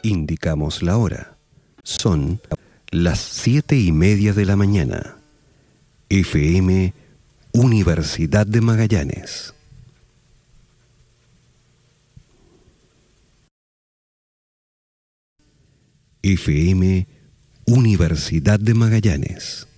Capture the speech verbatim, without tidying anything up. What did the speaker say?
Indicamos la hora. Son las siete y media de la mañana. F M Universidad de Magallanes. F M Universidad de Magallanes.